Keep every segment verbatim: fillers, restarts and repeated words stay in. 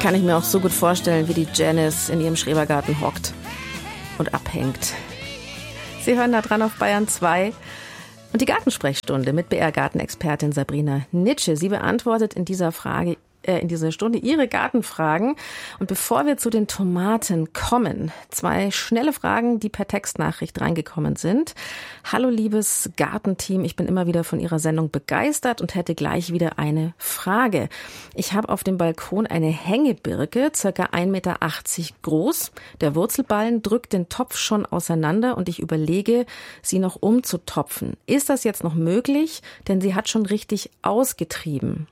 kann ich mir auch so gut vorstellen, wie die Janice in ihrem Schrebergarten hockt und abhängt. Sie hören da dran auf Bayern zwei. Und die Gartensprechstunde mit B R-Gartenexpertin Sabrina Nitsche. Sie beantwortet in dieser Frage, äh, in dieser Stunde Ihre Gartenfragen. Und bevor wir zu den Tomaten kommen, zwei schnelle Fragen, die per Textnachricht reingekommen sind. Hallo liebes Gartenteam, ich bin immer wieder von Ihrer Sendung begeistert und hätte gleich wieder eine Frage. Ich habe auf dem Balkon eine Hängebirke, circa ein Meter achtzig groß. Der Wurzelballen drückt den Topf schon auseinander und ich überlege, sie noch umzutopfen. Ist das jetzt noch möglich? Denn sie hat schon richtig ausgetrieben.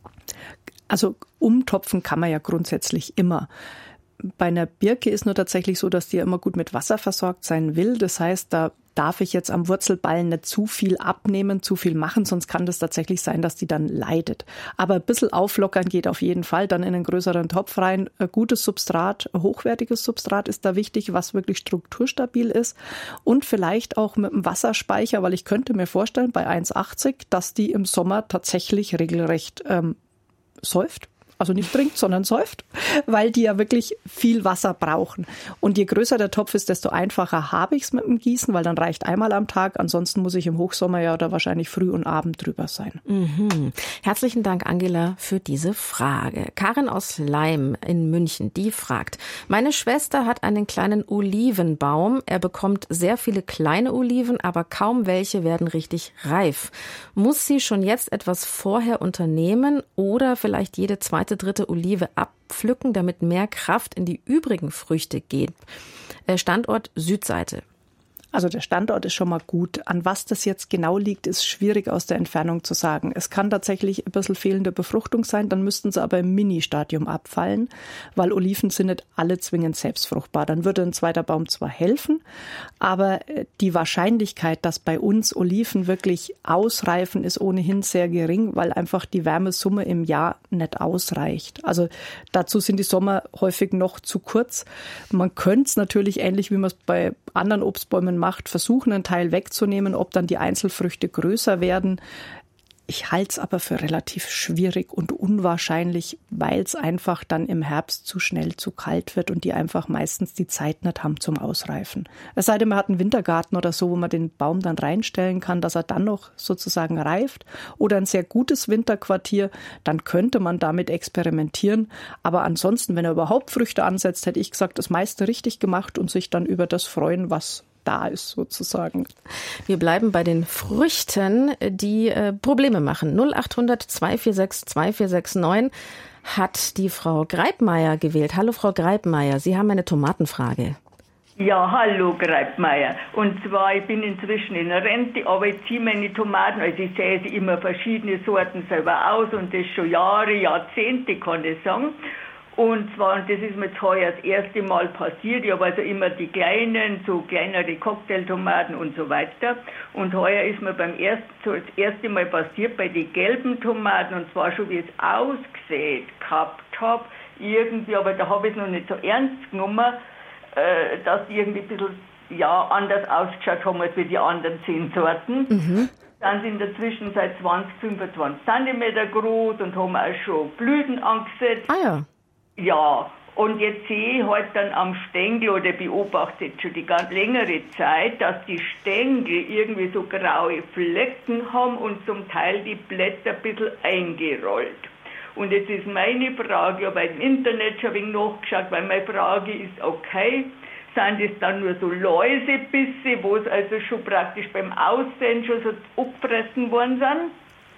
Also umtopfen kann man ja grundsätzlich immer. Bei einer Birke ist nur tatsächlich so, dass die ja immer gut mit Wasser versorgt sein will. Das heißt, da darf ich jetzt am Wurzelballen nicht zu viel abnehmen, zu viel machen, sonst kann das tatsächlich sein, dass die dann leidet. Aber ein bisschen auflockern geht auf jeden Fall, dann in einen größeren Topf rein. Ein gutes Substrat, ein hochwertiges Substrat ist da wichtig, was wirklich strukturstabil ist und vielleicht auch mit einem Wasserspeicher, weil ich könnte mir vorstellen, bei eins achtzig, dass die im Sommer tatsächlich regelrecht ähm, säuft. Also nicht trinkt, sondern säuft, weil die ja wirklich viel Wasser brauchen. Und je größer der Topf ist, desto einfacher habe ich es mit dem Gießen, weil dann reicht einmal am Tag. Ansonsten muss ich im Hochsommer ja da wahrscheinlich früh und Abend drüber sein. Mhm. Herzlichen Dank, Angela, für diese Frage. Karin aus Leim in München, die fragt, meine Schwester hat einen kleinen Olivenbaum. Er bekommt sehr viele kleine Oliven, aber kaum welche werden richtig reif. Muss sie schon jetzt etwas vorher unternehmen oder vielleicht jede zweite dritte Olive abpflücken, damit mehr Kraft in die übrigen Früchte geht? Standort Südseite. Also der Standort ist schon mal gut. An was das jetzt genau liegt, ist schwierig aus der Entfernung zu sagen. Es kann tatsächlich ein bisschen fehlende Befruchtung sein, dann müssten sie aber im Mini-Stadium abfallen, weil Oliven sind nicht alle zwingend selbstfruchtbar. Dann würde ein zweiter Baum zwar helfen, aber die Wahrscheinlichkeit, dass bei uns Oliven wirklich ausreifen, ist ohnehin sehr gering, weil einfach die Wärmesumme im Jahr nicht ausreicht. Also dazu sind die Sommer häufig noch zu kurz. Man könnte es natürlich ähnlich, wie man es bei anderen Obstbäumen macht, versuchen, einen Teil wegzunehmen, ob dann die Einzelfrüchte größer werden. Ich halte es aber für relativ schwierig und unwahrscheinlich, weil es einfach dann im Herbst zu schnell zu kalt wird und die einfach meistens die Zeit nicht haben zum Ausreifen. Es sei denn, man hat einen Wintergarten oder so, wo man den Baum dann reinstellen kann, dass er dann noch sozusagen reift. Oder ein sehr gutes Winterquartier, dann könnte man damit experimentieren. Aber ansonsten, wenn er überhaupt Früchte ansetzt, hätte ich gesagt, das meiste richtig gemacht und sich dann über das freuen, was da ist sozusagen. Wir bleiben bei den Früchten, die äh, Probleme machen. null acht hundert zwei vier sechs zwei vier sechs neun hat die Frau Greipmeier gewählt. Hallo Frau Greipmeier, Sie haben eine Tomatenfrage. Ja, hallo Greipmeier. Und zwar, ich bin inzwischen in Rente, aber ich ziehe meine Tomaten, also ich sähe sie immer verschiedene Sorten selber aus und das schon Jahre, Jahrzehnte kann ich sagen. Und zwar, und das ist mir jetzt heuer das erste Mal passiert, ich habe also immer die kleinen, so kleinere Cocktailtomaten und so weiter. Und heuer ist mir beim ersten, so das erste Mal passiert bei den gelben Tomaten, und zwar schon wie ich es ausgesät gehabt habe, irgendwie, aber da habe ich es noch nicht so ernst genommen, äh, dass die irgendwie ein bisschen, ja, anders ausgeschaut haben als wie die anderen zehn Sorten. Mhm. Dann sind in der Zwischenzeit zwanzig, fünfundzwanzig Zentimeter groß und haben auch schon Blüten angesetzt. Ah ja. Ja, und jetzt sehe ich halt dann am Stängel oder beobachte jetzt schon die ganz längere Zeit, dass die Stängel irgendwie so graue Flecken haben und zum Teil die Blätter ein bisschen eingerollt. Und jetzt ist meine Frage, ja, beim Internet schon ein wenig nachgeschaut, weil meine Frage ist, okay, sind es dann nur so Läusebisse, wo es also schon praktisch beim Aussehen schon so abgefressen worden sind?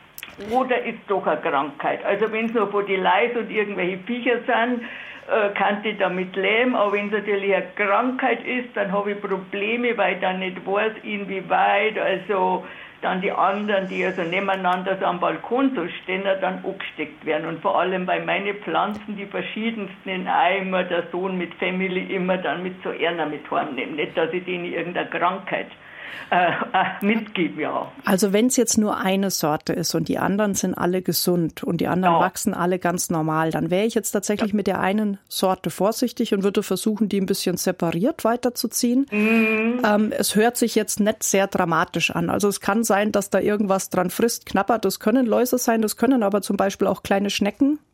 Oder ist doch eine Krankheit? Also wenn es nur von den Leis und irgendwelche Viecher sind, äh, kann ich damit leben. Aber wenn es natürlich eine Krankheit ist, dann habe ich Probleme, weil ich dann nicht weiß, inwieweit also dann die anderen, die also nebeneinander so am Balkon so stehen, dann angesteckt werden. Und vor allem, weil meine Pflanzen, die verschiedensten in Eimer, der Sohn mit Family immer dann mit so Erna mit heimnehmen. Nicht, dass ich denen irgendeine Krankheit Äh, äh, mitgeben, ja. Also wenn es jetzt nur eine Sorte ist und die anderen sind alle gesund und die anderen ja. wachsen alle ganz normal, dann wäre ich jetzt tatsächlich ja. mit der einen Sorte vorsichtig und würde versuchen, die ein bisschen separiert weiterzuziehen. Mhm. Ähm, es hört sich jetzt nicht sehr dramatisch an. Also es kann sein, dass da irgendwas dran frisst, knabbert. Das können Läuse sein, das können aber zum Beispiel auch kleine Schnecken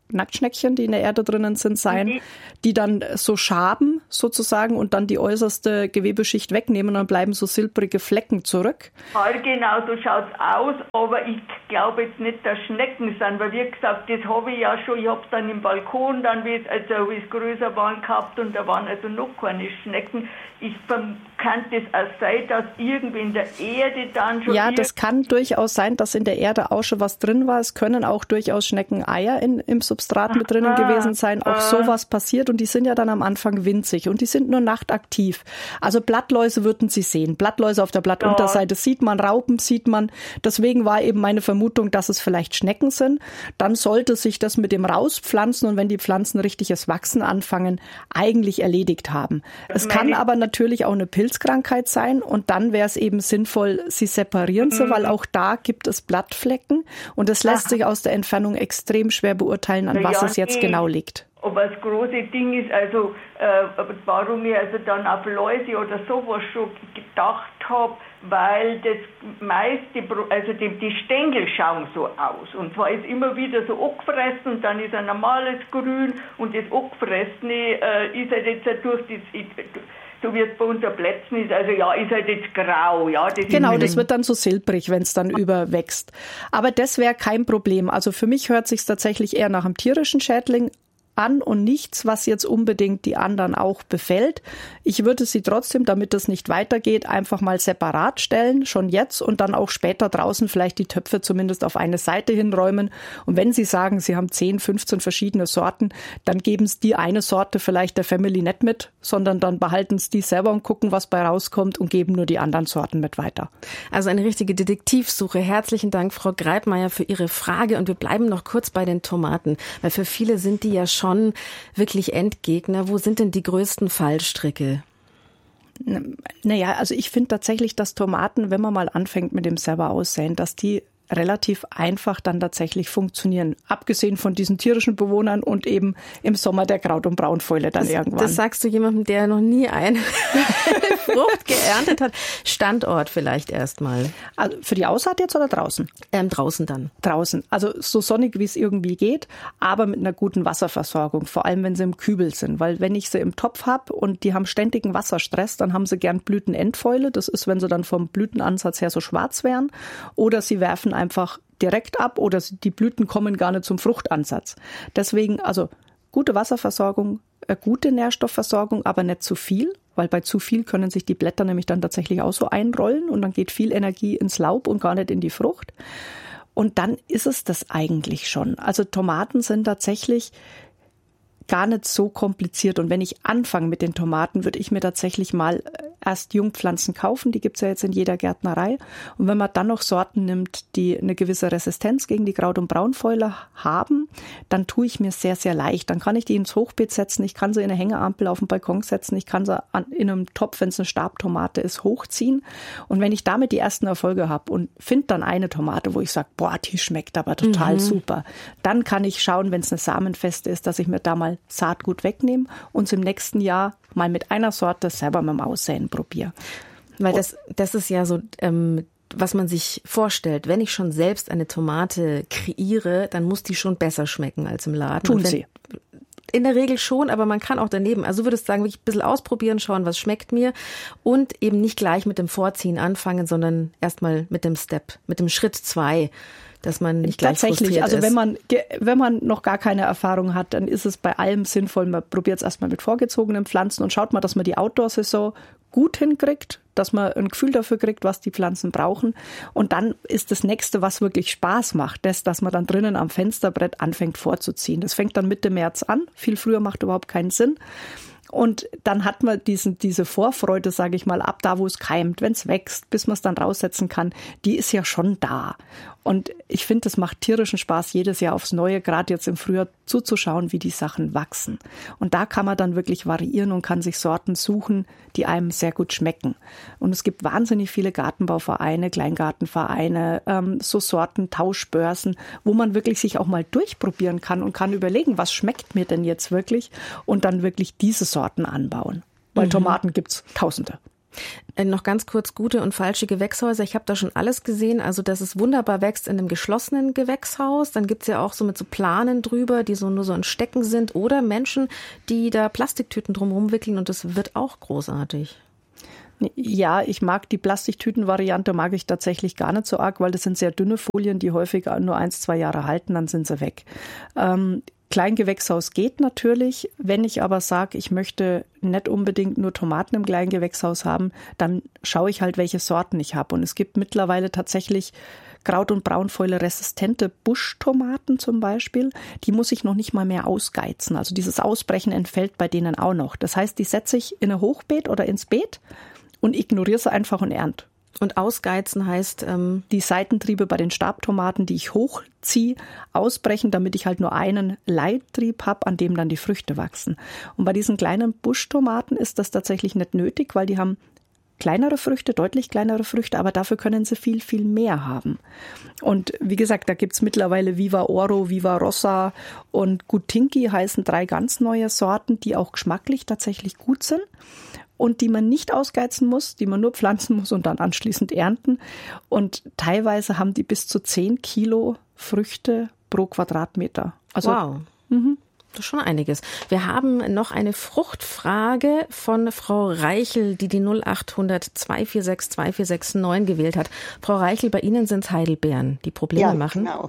Nacktschneckchen, die in der Erde drinnen sind, sein, Mhm. die dann so schaben sozusagen und dann die äußerste Gewebeschicht wegnehmen und dann bleiben so silbrige Flecken zurück. Ja, genau, so schaut's aus, aber ich glaube jetzt nicht, dass Schnecken sind, weil wie gesagt, das habe ich ja schon, ich habe es dann im Balkon, dann wie es, also wie es größer waren, gehabt und da waren also noch keine Schnecken. Ich kann das auch sein, dass irgendwie in der Erde dann schon... Ja, das kann durchaus sein, dass in der Erde auch schon was drin war. Es können auch durchaus Schneckeneier in, im Substrat mit drinnen Aha, gewesen sein. Auch ah. sowas passiert und die sind ja dann am Anfang winzig und die sind nur nachtaktiv. Also Blattläuse würden Sie sehen. Blattläuse auf der Blattunterseite ja. sieht man, Raupen sieht man. Deswegen war eben meine Vermutung, dass es vielleicht Schnecken sind. Dann sollte sich das mit dem Rauspflanzen und wenn die Pflanzen richtiges Wachsen anfangen, eigentlich erledigt haben. Es kann aber natürlich auch eine Pilzkrankheit sein und dann wäre es eben sinnvoll, sie separieren zu, mhm. weil auch da gibt es Blattflecken und es lässt Aha. sich aus der Entfernung extrem schwer beurteilen, an was ja, es jetzt nee. genau liegt. Aber das große Ding ist, also äh, warum ich also dann auf Läuse oder sowas schon gedacht habe, weil das meiste, also die, die Stängel schauen so aus. Und zwar ist immer wieder so angefressen und dann ist ein normales Grün und das angefressene äh, ist halt jetzt durch das... so wie es bei uns auf Plätzen ist, also ja, ist halt jetzt grau. Ja, das genau, das wird dann so silbrig, wenn es dann überwächst. Aber das wäre kein Problem. Also für mich hört sich tatsächlich eher nach einem tierischen Schädling an und nichts, was jetzt unbedingt die anderen auch befällt. Ich würde sie trotzdem, damit es nicht weitergeht, einfach mal separat stellen, schon jetzt und dann auch später draußen vielleicht die Töpfe zumindest auf eine Seite hinräumen. Und wenn Sie sagen, Sie haben zehn, fünfzehn verschiedene Sorten, dann geben Sie die eine Sorte vielleicht der Family nicht mit, sondern dann behalten Sie die selber und gucken, was bei rauskommt und geben nur die anderen Sorten mit weiter. Also eine richtige Detektivsuche. Herzlichen Dank, Frau Greipmeier, für Ihre Frage. Und wir bleiben noch kurz bei den Tomaten, weil für viele sind die ja schon Schon wirklich Endgegner. Wo sind denn die größten Fallstricke? Naja, also ich finde tatsächlich, dass Tomaten, wenn man mal anfängt mit dem selber Aussäen, dass die relativ einfach dann tatsächlich funktionieren. Abgesehen von diesen tierischen Bewohnern und eben im Sommer der Kraut- und Braunfäule dann das, irgendwann. Das sagst du jemandem, der noch nie eine Frucht geerntet hat. Standort vielleicht erstmal. Also für die Aussaat jetzt oder draußen? Ähm, draußen dann. Draußen. Also so sonnig, wie es irgendwie geht, aber mit einer guten Wasserversorgung. Vor allem, wenn sie im Kübel sind. Weil wenn ich sie im Topf habe und die haben ständigen Wasserstress, dann haben sie gern Blütenendfäule. Das ist, wenn sie dann vom Blütenansatz her so schwarz wären. Oder sie werfen einfach direkt ab oder die Blüten kommen gar nicht zum Fruchtansatz. Deswegen also gute Wasserversorgung, äh, gute Nährstoffversorgung, aber nicht zu viel, weil bei zu viel können sich die Blätter nämlich dann tatsächlich auch so einrollen und dann geht viel Energie ins Laub und gar nicht in die Frucht. Und dann ist es das eigentlich schon. Also Tomaten sind tatsächlich gar nicht so kompliziert. Und wenn ich anfange mit den Tomaten, würde ich mir tatsächlich mal erst Jungpflanzen kaufen. Die gibt's ja jetzt in jeder Gärtnerei. Und wenn man dann noch Sorten nimmt, die eine gewisse Resistenz gegen die Kraut- und Braunfäule haben, dann tue ich mir sehr, sehr leicht. Dann kann ich die ins Hochbeet setzen. Ich kann sie in eine Hängeampel auf den Balkon setzen. Ich kann sie an, in einem Topf, wenn es eine Stabtomate ist, hochziehen. Und wenn ich damit die ersten Erfolge habe und finde dann eine Tomate, wo ich sage, boah, die schmeckt aber total mhm. super, dann kann ich schauen, wenn es eine samenfeste ist, dass ich mir da mal Saatgut wegnehmen und es im nächsten Jahr mal mit einer Sorte selber mit dem Aussäen probiere. Weil das, das ist ja so, ähm, was man sich vorstellt. Wenn ich schon selbst eine Tomate kreiere, dann muss die schon besser schmecken als im Laden. Tun wenn, sie. In der Regel schon, aber man kann auch daneben, also würdest du sagen, wirklich ein bisschen ausprobieren, schauen, was schmeckt mir und eben nicht gleich mit dem Vorziehen anfangen, sondern erstmal mit dem Step, mit dem Schritt zwei. Dass man nicht gleich Tatsächlich, also ist. wenn man wenn man noch gar keine Erfahrung hat, dann ist es bei allem sinnvoll, man probiert es erstmal mit vorgezogenen Pflanzen und schaut mal, dass man die Outdoor-Saison gut hinkriegt, dass man ein Gefühl dafür kriegt, was die Pflanzen brauchen. Und dann ist das Nächste, was wirklich Spaß macht, das, dass man dann drinnen am Fensterbrett anfängt vorzuziehen. Das fängt dann Mitte März an. Viel früher macht überhaupt keinen Sinn. Und dann hat man diesen, diese Vorfreude, sage ich mal, ab da, wo es keimt, wenn es wächst, bis man es dann raussetzen kann, die ist ja schon da. Und ich finde, es macht tierischen Spaß, jedes Jahr aufs Neue, gerade jetzt im Frühjahr, zuzuschauen, wie die Sachen wachsen. Und da kann man dann wirklich variieren und kann sich Sorten suchen, die einem sehr gut schmecken. Und es gibt wahnsinnig viele Gartenbauvereine, Kleingartenvereine, ähm, so Sorten, Tauschbörsen, wo man wirklich sich auch mal durchprobieren kann und kann überlegen, was schmeckt mir denn jetzt wirklich und dann wirklich diese Sorten anbauen. Weil mhm. Tomaten gibt's Tausende. Noch ganz kurz gute und falsche Gewächshäuser. Ich habe da schon alles gesehen. Also, dass es wunderbar wächst in einem geschlossenen Gewächshaus. Dann gibt's ja auch so mit so Planen drüber, die so nur so ein Stecken sind. Oder Menschen, die da Plastiktüten drumherum wickeln und das wird auch großartig. Ja, ich mag die Plastiktüten-Variante, mag ich tatsächlich gar nicht so arg, weil das sind sehr dünne Folien, die häufig nur eins, zwei Jahre halten, dann sind sie weg. Ähm, Kleingewächshaus geht natürlich. Wenn ich aber sage, ich möchte nicht unbedingt nur Tomaten im Kleingewächshaus haben, dann schaue ich halt, welche Sorten ich habe. Und es gibt mittlerweile tatsächlich Kraut- und Braunfäule resistente Buschtomaten zum Beispiel. Die muss ich noch nicht mal mehr ausgeizen. Also dieses Ausbrechen entfällt bei denen auch noch. Das heißt, die setze ich in ein Hochbeet oder ins Beet und ignoriere sie einfach und ernte. Und ausgeizen heißt? Ähm die Seitentriebe bei den Stabtomaten, die ich hochziehe, ausbrechen, damit ich halt nur einen Leittrieb habe, an dem dann die Früchte wachsen. Und bei diesen kleinen Buschtomaten ist das tatsächlich nicht nötig, weil die haben kleinere Früchte, deutlich kleinere Früchte, aber dafür können sie viel, viel mehr haben. Und wie gesagt, da gibt's mittlerweile Viva Oro, Viva Rossa und Gutinki heißen drei ganz neue Sorten, die auch geschmacklich tatsächlich gut sind und die man nicht ausgeizen muss, die man nur pflanzen muss und dann anschließend ernten. Und teilweise haben die bis zu zehn Kilo Früchte pro Quadratmeter. Also, wow. Mhm. Das ist schon einiges. Wir haben noch eine Fruchtfrage von Frau Reichel, die die null acht hundert zwei vier sechs zwei vier sechs neun gewählt hat. Frau Reichel, bei Ihnen sind es Heidelbeeren, die Probleme ja, machen? Genau.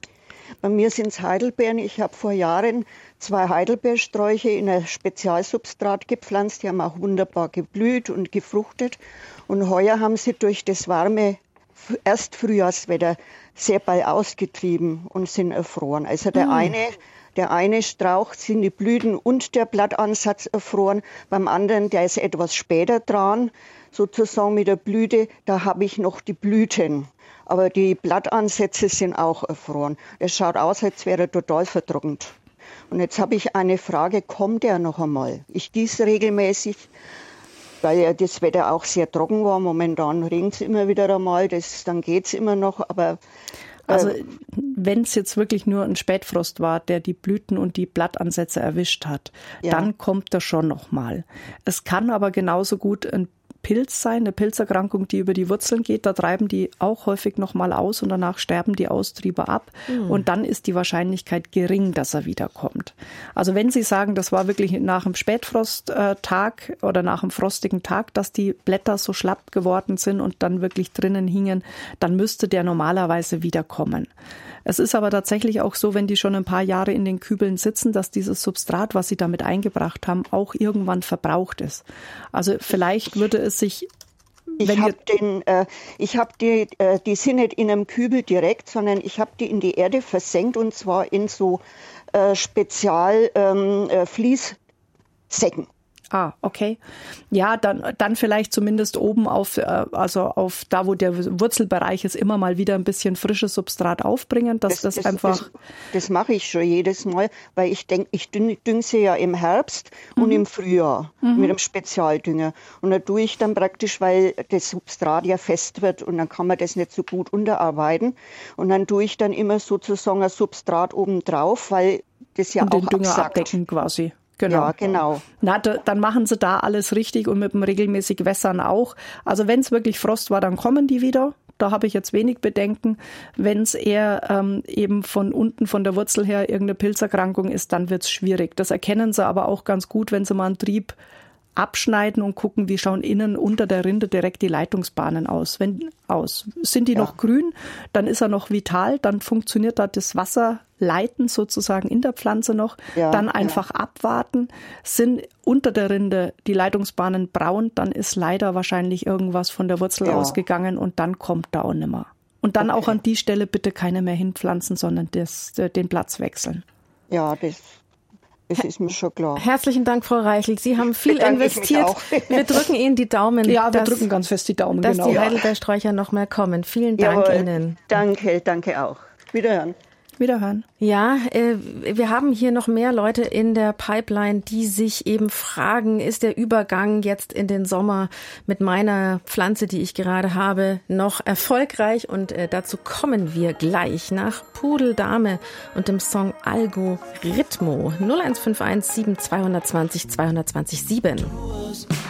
Bei mir sind es Heidelbeeren. Ich habe vor Jahren zwei Heidelbeersträuche in ein Spezialsubstrat gepflanzt. Die haben auch wunderbar geblüht und gefruchtet. Und heuer haben sie durch das warme Erstfrühjahrswetter sehr bald ausgetrieben und sind erfroren. Also der, hm. eine, der eine Strauch sind die Blüten und der Blattansatz erfroren. Beim anderen, der ist etwas später dran, sozusagen mit der Blüte. Da habe ich noch die Blüten. Aber die Blattansätze sind auch erfroren. Es schaut aus, als wäre er total vertrocknet. Und jetzt habe ich eine Frage, kommt er noch einmal? Ich gieße regelmäßig, weil ja das Wetter auch sehr trocken war. Momentan regnet es immer wieder einmal, das, dann geht es immer noch. Aber äh, also wenn es jetzt wirklich nur ein Spätfrost war, der die Blüten und die Blattansätze erwischt hat, ja. dann kommt er schon noch mal. Es kann aber genauso gut ein Pilz sein, eine Pilzerkrankung, die über die Wurzeln geht. Da treiben die auch häufig noch mal aus und danach sterben die Austriebe ab. Mhm. Und dann ist die Wahrscheinlichkeit gering, dass er wiederkommt. Also wenn Sie sagen, das war wirklich nach einem Spätfrosttag oder nach einem frostigen Tag, dass die Blätter so schlapp geworden sind und dann wirklich drinnen hingen, dann müsste der normalerweise wiederkommen. Es ist aber tatsächlich auch so, wenn die schon ein paar Jahre in den Kübeln sitzen, dass dieses Substrat, was sie damit eingebracht haben, auch irgendwann verbraucht ist. Also vielleicht würde es sich... Ich habe den, äh, ich habe die, äh, die sind nicht in einem Kübel direkt, sondern ich habe die in die Erde versenkt und zwar in so äh, Spezial ähm, äh, Fließsäcken. Ah, okay. Ja, dann, dann vielleicht zumindest oben auf, also auf da, wo der Wurzelbereich ist, immer mal wieder ein bisschen frisches Substrat aufbringen, dass das, das, das einfach... Das, das mache ich schon jedes Mal, weil ich denke, ich dünge sie ja im Herbst mhm. und im Frühjahr mhm. mit einem Spezialdünger. Und da tue ich dann praktisch, weil das Substrat ja fest wird und dann kann man das nicht so gut unterarbeiten. Und dann tue ich dann immer sozusagen ein Substrat oben drauf, weil das ja und auch den Dünger absackt. Abdecken quasi. Genau. Ja, genau. Na, da, dann machen sie da alles richtig und mit dem regelmäßig Wässern auch. Also wenn es wirklich Frost war, dann kommen die wieder. Da habe ich jetzt wenig Bedenken. Wenn es eher ähm, eben von unten, von der Wurzel her irgendeine Pilzerkrankung ist, dann wird es schwierig. Das erkennen sie aber auch ganz gut, wenn sie mal einen Trieb abschneiden und gucken, wie schauen innen unter der Rinde direkt die Leitungsbahnen aus. Wenn aus sind die ja. noch grün, dann ist er noch vital, dann funktioniert da das Wasserleiten sozusagen in der Pflanze noch. Ja, dann einfach ja. abwarten. Sind unter der Rinde die Leitungsbahnen braun, dann ist leider wahrscheinlich irgendwas von der Wurzel ja. ausgegangen und dann kommt da auch nimmer. Und dann okay. auch an die Stelle bitte keine mehr hinpflanzen, sondern das, den Platz wechseln. Ja, das Das ist mir schon klar. Herzlichen Dank, Frau Reichel. Sie haben viel investiert. Wir drücken Ihnen die Daumen. Ja, wir dass, drücken ganz fest die Daumen. Dass genau. die Heidelbeersträucher noch mal kommen. Vielen Dank Jawohl. Ihnen. Danke, danke auch. Wiederhören. Wiederhören. Ja, äh, wir haben hier noch mehr Leute in der Pipeline, die sich eben fragen, ist der Übergang jetzt in den Sommer mit meiner Pflanze, die ich gerade habe, noch erfolgreich? Und äh, dazu kommen wir gleich nach Pudeldame und dem Song Algorithmo null eins fünf eins sieben zwei zwei null zwei zwei null sieben.